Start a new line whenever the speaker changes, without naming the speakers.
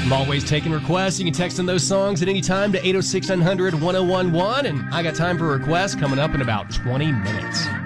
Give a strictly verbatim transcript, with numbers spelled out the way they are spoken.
I'm always taking requests. You can text in those songs at any time to eight oh six, nine hundred, ten eleven, and I got time for requests coming up in about twenty minutes.